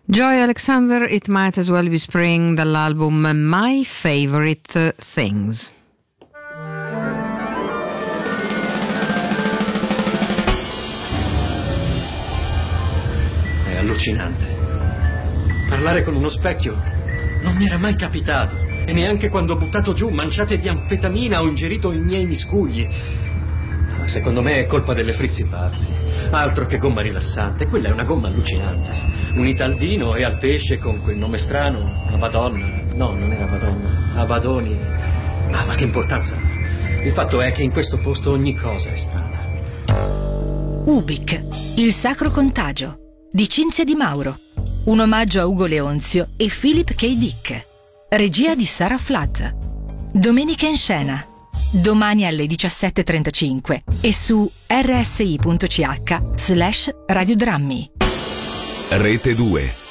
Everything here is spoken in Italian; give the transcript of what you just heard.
Joy Alexander, It Might As Well Be Spring, dall'album My Favorite Things. È allucinante. Parlare con uno specchio non mi era mai capitato, e neanche quando ho buttato giù manciate di anfetamina o ingerito i miei miscugli. Secondo me è colpa delle frizzi pazzi. Altro che gomma rilassante, quella è una gomma allucinante. Unita al vino e al pesce con quel nome strano, Abadonna. No, non era Madonna, Abadoni. Ma che importanza ha? Il fatto è che in questo posto ogni cosa è strana. Ubik, il sacro contagio, di Cinzia Di Mauro. Un omaggio a Ugo Leonzio e Philip K. Dick. Regia di Sarah Flatt. Domenica in scena. Domani alle 17:35 e su rsi.ch/radiodrammi. Rete 2.